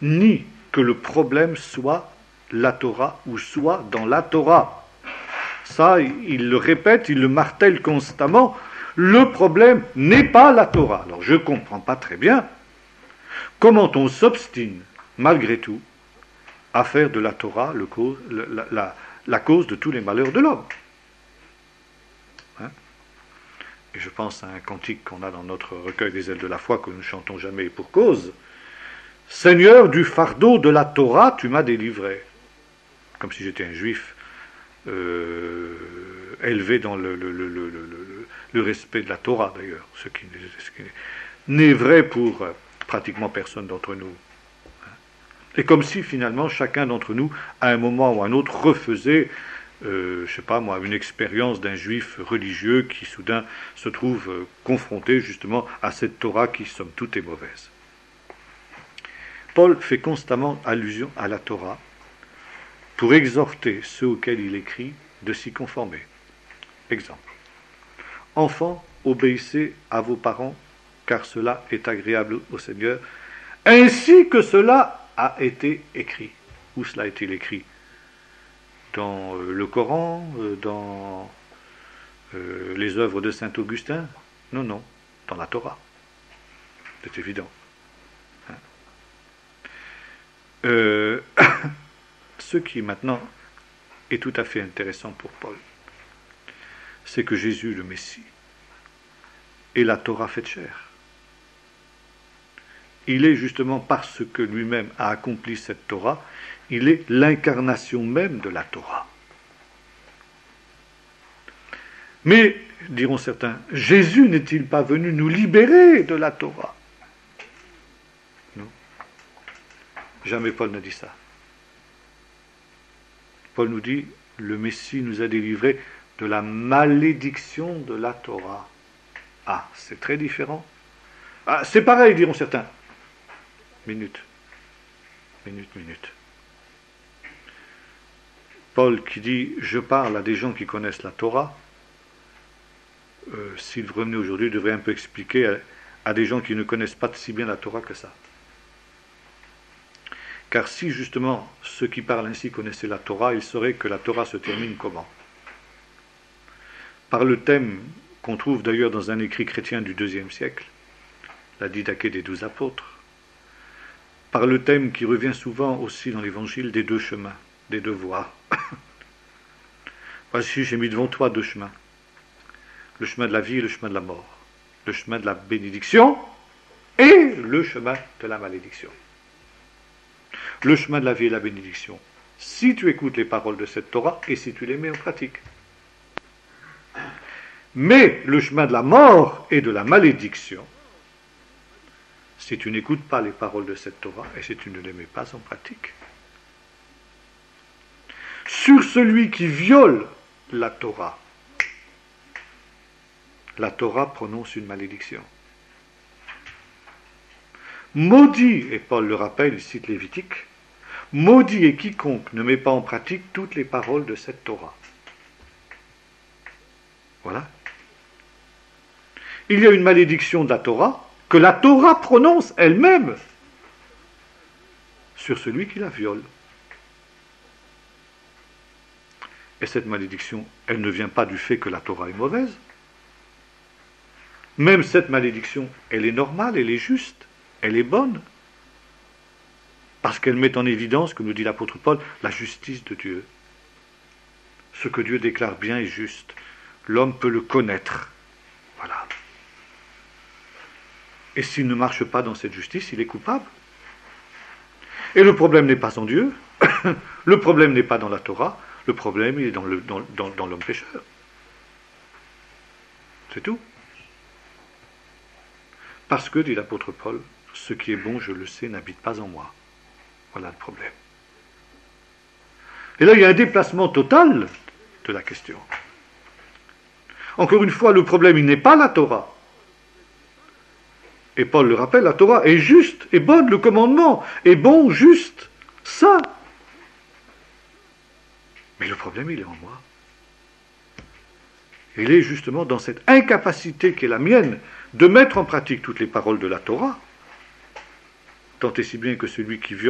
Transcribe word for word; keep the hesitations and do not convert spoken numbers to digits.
ni que le problème soit la Torah ou soit dans la Torah. Ça, il le répète, il le martèle constamment. Le problème n'est pas la Torah. Alors je ne comprends pas très bien comment on s'obstine, malgré tout, à faire de la Torah le cause, la, la, la cause de tous les malheurs de l'homme. Hein? Et je pense à un cantique qu'on a dans notre recueil des ailes de la foi, que nous ne chantons jamais pour cause. Seigneur, du fardeau de la Torah, tu m'as délivré. Comme si j'étais un juif euh, élevé dans le, le, le, le, le, le respect de la Torah, d'ailleurs, ce qui, ce qui n'est vrai pour euh, pratiquement personne d'entre nous. Et comme si finalement chacun d'entre nous, à un moment ou à un autre, refaisait, euh, je ne sais pas moi, une expérience d'un juif religieux qui soudain se trouve euh, confronté justement à cette Torah qui, somme toute, est mauvaise. Paul fait constamment allusion à la Torah pour exhorter ceux auxquels il écrit de s'y conformer. Exemple. Enfants, obéissez à vos parents, car cela est agréable au Seigneur, ainsi que cela a été écrit. Où cela a-t-il écrit? Dans euh, le Coran, euh, dans euh, les œuvres de saint Augustin? Non, non, dans la Torah. C'est évident. Hein? Euh, ce qui maintenant est tout à fait intéressant pour Paul, c'est que Jésus, le Messie, est la Torah faite chair. Il est justement parce que lui-même a accompli cette Torah, il est l'incarnation même de la Torah. Mais, diront certains, Jésus n'est-il pas venu nous libérer de la Torah? Non. Jamais Paul ne dit ça. Paul nous dit, le Messie nous a délivrés de la malédiction de la Torah. Ah, c'est très différent. Ah, c'est pareil, diront certains. Minute. Minute, minute. Paul qui dit, je parle à des gens qui connaissent la Torah, euh, s'il revenait aujourd'hui, il devrait un peu expliquer à, à des gens qui ne connaissent pas si bien la Torah que ça. Car si justement ceux qui parlent ainsi connaissaient la Torah, ils sauraient que la Torah se termine comment? Par le thème qu'on trouve d'ailleurs dans un écrit chrétien du deuxième siècle, la Didaché des douze apôtres, par le thème qui revient souvent aussi dans l'Évangile des deux chemins, des deux voies. Voici, j'ai mis devant toi deux chemins, le chemin de la vie et le chemin de la mort, le chemin de la bénédiction et le chemin de la malédiction. Le chemin de la vie et la bénédiction, si tu écoutes les paroles de cette Torah et si tu les mets en pratique. Mais le chemin de la mort et de la malédiction, si tu n'écoutes pas les paroles de cette Torah et si tu ne les mets pas en pratique. Sur celui qui viole la Torah, la Torah prononce une malédiction. Maudit, et Paul le rappelle, il cite Lévitique, maudit est quiconque ne met pas en pratique toutes les paroles de cette Torah. Voilà. Il y a une malédiction de la Torah que la Torah prononce elle-même sur celui qui la viole. Et cette malédiction, elle ne vient pas du fait que la Torah est mauvaise. Même cette malédiction, elle est normale, elle est juste, elle est bonne. Parce qu'elle met en évidence, comme nous dit l'apôtre Paul, la justice de Dieu. Ce que Dieu déclare bien et juste. L'homme peut le connaître. Voilà. Et s'il ne marche pas dans cette justice, il est coupable. Et le problème n'est pas en Dieu, le problème n'est pas dans la Torah, le problème il est dans, le, dans, dans, dans l'homme pécheur. C'est tout. Parce que, dit l'apôtre Paul, ce qui est bon, je le sais, n'habite pas en moi. Voilà le problème. Et là, il y a un déplacement total de la question. Encore une fois, le problème, il n'est pas la Torah. Et Paul le rappelle, la Torah est juste, est bonne, le commandement est bon, juste, saint. Mais le problème, il est en moi. Il est justement dans cette incapacité qui est la mienne de mettre en pratique toutes les paroles de la Torah, tant et si bien que celui qui viole